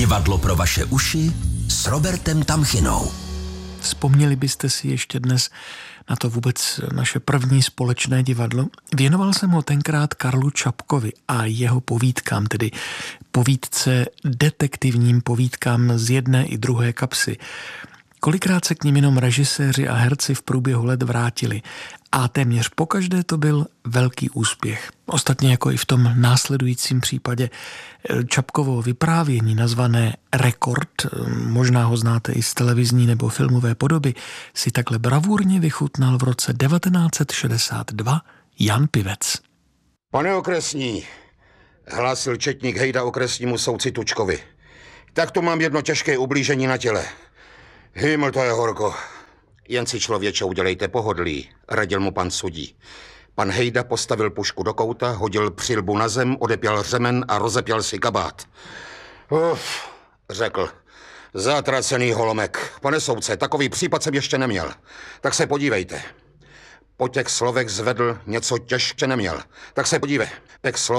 Divadlo pro vaše uši s Robertem Tamchinou. Vzpomněli byste si ještě dnes na to vůbec naše první společné divadlo? Věnoval jsem ho tenkrát Karlu Čapkovi a jeho povídkám, tedy povídce detektivním povídkám z jedné i druhé kapsy. Kolikrát se k nim jenom režiséři a herci v průběhu let vrátili a téměř pokaždé to byl velký úspěch. Ostatně jako i v tom následujícím případě Čapkovo vyprávění nazvané Rekord, možná ho znáte i z televizní nebo filmové podoby, si takhle bravurně vychutnal v roce 1962 Jan Pivec. Pane okresní, hlásil četník Hejda okresnímu soudci Tučkovi. Tak tu mám jedno těžké ublížení na těle. Hyml, to je horko. Jen si člověče udělejte pohodlí, radil mu pan sudí. Pan Hejda postavil pušku do kouta, hodil přilbu na zem, odepěl řemen a rozepěl si kabát. Řekl. Zatracený holomek. Pane soudce, takový případ jsem ještě neměl. Tak se podívejte. Po těch slovech zvedl něco těžce neměl. Tak se podívej.